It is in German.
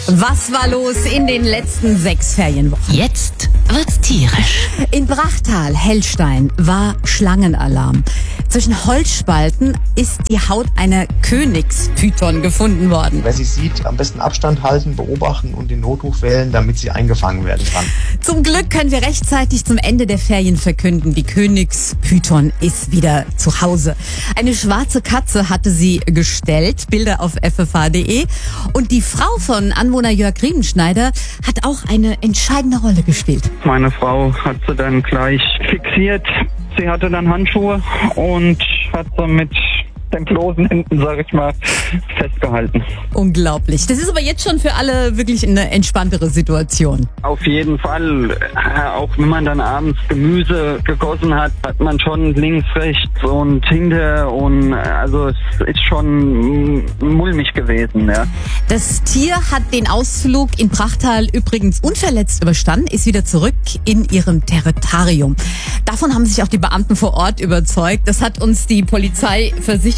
Was war los in den letzten 6 Ferienwochen? Jetzt wird's tierisch. In Brachtal, Hellstein, war Schlangenalarm. Zwischen Holzspalten ist die Haut einer Königspython gefunden worden. Wer sie sieht, am besten Abstand halten, beobachten und den Notruf wählen, damit sie eingefangen werden kann. Zum Glück können wir rechtzeitig zum Ende der Ferien verkünden, die Königspython ist wieder zu Hause. Eine schwarze Katze hatte sie gestellt, Bilder auf ffh.de. Und die Frau von Anwohner Jörg Riemenschneider hat auch eine entscheidende Rolle gespielt. Meine Frau hat sie dann gleich fixiert. Sie hatte dann Handschuhe und hat sie mit den bloßen Händen, sag ich mal, festgehalten. Unglaublich. Das ist aber jetzt schon für alle wirklich eine entspanntere Situation. Auf jeden Fall, auch wenn man dann abends Gemüse gegossen hat, hat man schon links, rechts und hinter und also es ist schon mulmig gewesen, ja. Das Tier hat den Ausflug in Brachtal übrigens unverletzt überstanden, ist wieder zurück in ihrem Territorium. Davon haben sich auch die Beamten vor Ort überzeugt. Das hat uns die Polizei versichert.